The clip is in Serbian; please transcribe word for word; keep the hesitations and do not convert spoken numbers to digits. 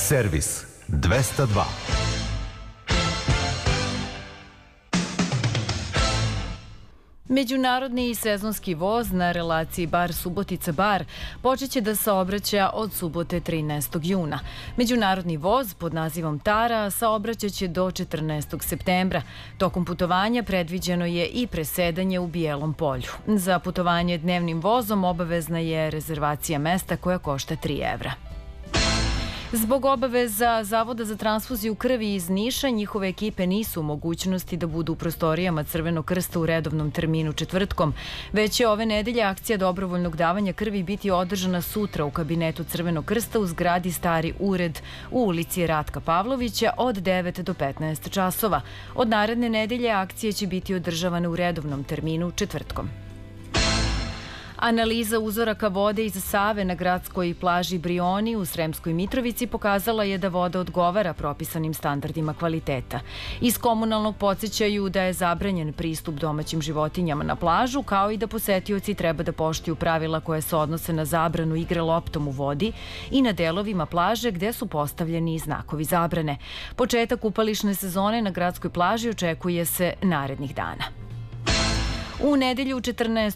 Servis dvesta dva. Međunarodni sezonski voz na relaciji Bar-Subotica-Bar počeće da saobraća od subote trinaestog juna. Međunarodni voz pod nazivom Tara saobraćaće do četrnaestog septembra. Tokom putovanja predviđeno je i presedanje u Bijelom Polju. Za putovanje dnevnim vozom obavezna je rezervacija mesta koja košta tri evra. Zbog obaveza Zavoda za transfuziju krvi iz Niša, njihove ekipe nisu u mogućnosti da budu u prostorijama Crvenog krsta u redovnom terminu četvrtkom. Već će ove nedelje akcija dobrovoljnog davanja krvi biti održana sutra u kabinetu Crvenog krsta u zgradi Stari ured u ulici Ratka Pavlovića od devet do petnaest časova. Od naredne nedelje akcije će biti održavane u redovnom terminu četvrtkom. Analiza uzoraka vode iz Save na gradskoj plaži Brioni u Sremskoj Mitrovici pokazala je da voda odgovara propisanim standardima kvaliteta. Iz komunalnog podsećaju da je zabranjen pristup domaćim životinjama na plažu, kao i da posetioci treba da poštuju pravila koje se odnose na zabranu igre loptom u vodi i na delovima plaže gde su postavljeni znakovi zabrane. Početak kupališne sezone na gradskoj plaži očekuje se narednih dana. U nedelju četrnaestog